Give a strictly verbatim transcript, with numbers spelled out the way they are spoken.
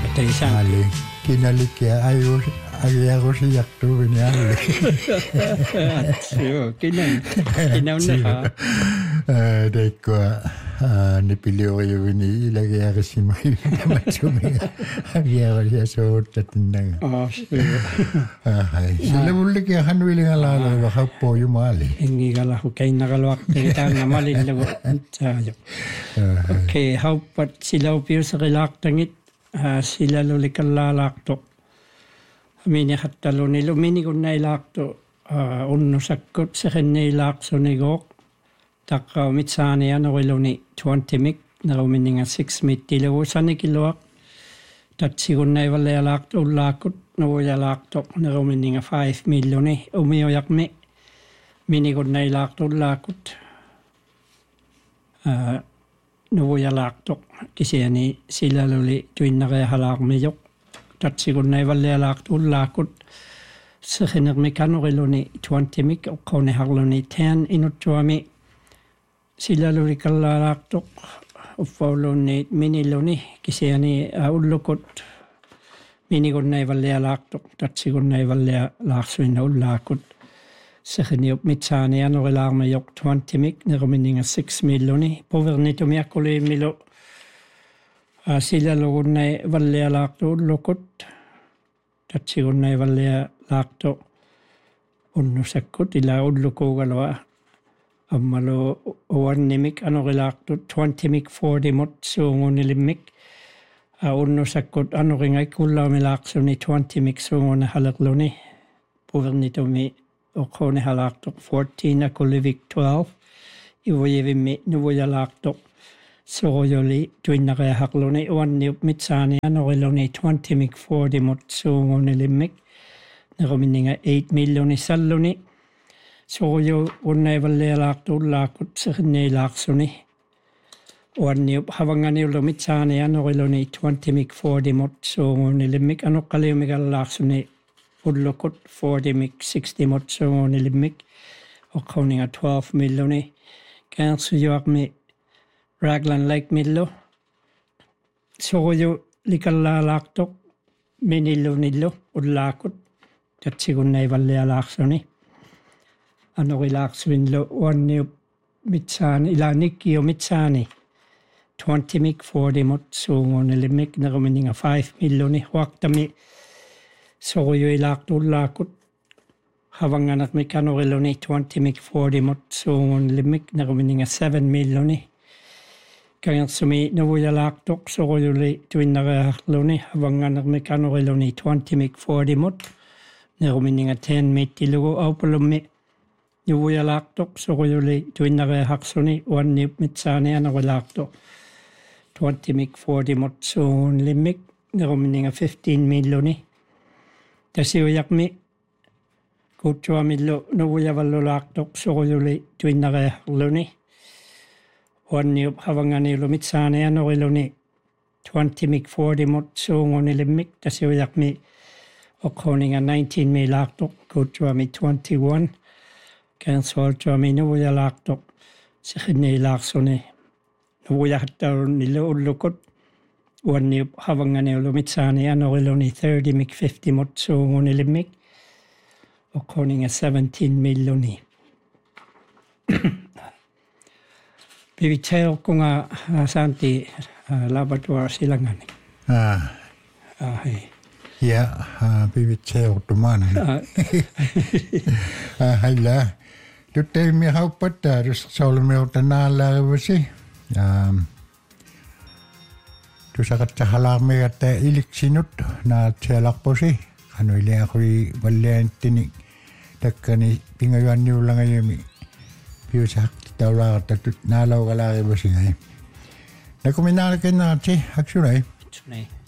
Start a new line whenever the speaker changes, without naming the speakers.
Teisään.
Ali. Kinalikia ayu ayu siaktu bini ali.
Joo, kinen. Kinen on neha.
Dekko ni piliori bini ilagi arisima macumi. Agiari ya soorta tinang.
Ah, joo.
Hai. Sillä mullekin hanvilinga lailla happo jumali.
Engi kala hukeina kalwakte tanga malille go. Taajo. Okei, hauppat sillä upiusarilaaqtangit sillä lulikallalaaqto. Mini hattaluni lumini kun nailaaqto unnusakkut seqenneilaaqsunigoq taqqa mitsaani anoriluni twenty mik narumininga six mittiluusani kiloaq tatsigunnaivallealaaqto ullaaqut nuujalaaqto narumininga five milluni umiojaqmi mini kun nailaaqto ullaaqut nuujalaaqto kisiani sillä luli tuinnareehalaaqmijoq tatsigunnaivallealaaqto ullaaqut seqenermi kanuriluni twenty mik oqqauniharluni ten inuttuami sillä luli kallalaaqtoq uffauluni miniluni kisiani ullukut minigunnaivallealaaqtoq tatsigunnaivallealaaqsuinna ullaaqut seqeniup mitsaani anurilaarmajoq twenty mik nerumininga six milluni povernitumiakkuliimmilu sillä lugunnai vallealaaqto ullukut tatsigunnaivallealaaqto unnusakkut ila ullukuugalua ammalu uannimik anurilaaqtu twenty mik forty mut suungunilimik unnusakkut anuringaikkullaamilaaqsuni twenty mik suunguna halerluni povernitumi oqqauni halaaqtoq fourteen akulivik twelve ivujivimmi nuvujalaaqtoq soojoli tuinnareahaqluni uanniup mitsaani anuriluni twenty mik forty mut suungunilimik nerumininga eight milluni salluni soojo unnaivallealaaqtu ullaaqut seqenneilaaqsuni uanniup havanganiullu mitsaani anuriluni twenty mik forty mut suungunilimik anuqqaliumigallaaqsuni ullukut forty mik sixty mut suungunilimik oqqauninga twelve milluni kaersujuaqmi Raglan Lake millu soojo likallalaaqtoq minillunillu ullaaqut tatsigunnaivallealaaqsuni anurilaaqsuinlu uanniup mitsaani ila nikkiu mitsaani twenty mik forty mut suungunilimik nerumininga five milluni huaqtami soojoilaaqtu ullaaqut havanganaqmik anuriluni twenty mik forty mut suungunilimik nerumininga seven milluni kagersumi nuvujalaaqtoq sorujuli tuinnarearluni havanganaqmik anuriluni twenty mik forty mut nerumininga ten mittilugu aupulummi nuvujalaaqtoq sorujuli tuinnareahaqsuni uanniup mitsaani anurilaaqto twenty mik forty mut suungunilimik nerumininga fifteen milluni tasiujaqmi kutsuamillu nuvujavallulaaqtoq sorujuli tuinnarearluni uanniup havanganiulu mitsaani anuriluni twenty mik forty mut suungunilimik tasiujaqmi oqqauninga nineteen milaaqtoq kutsuami twenty-one kaersualtuami nuvujalaaqtoq seqenneilaaqsuni nuvujahattaunillu ullukut uanniup havanganiulu mitsaani anuriluni thirty mik fifty mut suungunilimik oqqauninga seventeen milluni Pivitseukunga saanti Labrador silangani.
Ah.
Ah, hei.
Ja, pivitseutuman. Ah, heillä. Nyt ei me haupattaa, jos se oli meiltä naalaivusi. Tuossa katsa halaamme, että iliksinut naat siellä posi. Hän oli liian kui valleanttini takkani pingajuan niullanga jemi. Piusa taulaatta naalaukalaarivusi. Ja kun minä alkein naatsi, haksunai.
Haksunai.